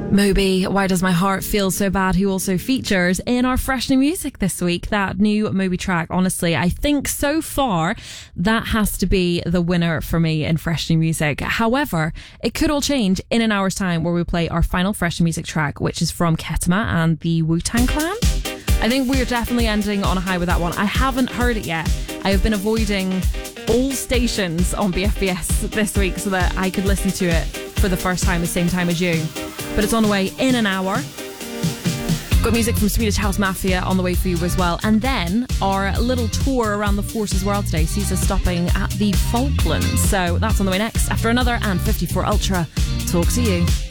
Moby, Why Does My Heart Feel So Bad, who also features in our Fresh New Music this week. That new Moby track, honestly, I think so far that has to be the winner for me in Fresh New Music. However, it could all change in an hour's time, where we play our final Fresh New Music track, which is from Ketama and the Wu-Tang Clan. I think we're definitely ending on a high with that one. I haven't heard it yet. I have been avoiding all stations on BFBS this week so that I could listen to it for the first time, the same time as you. But it's on the way in an hour. Got music from Swedish House Mafia on the way for you as well. And then our little tour around the Forces world today sees us stopping at the Falklands. So that's on the way next after another and 54 Ultra. Talk to you.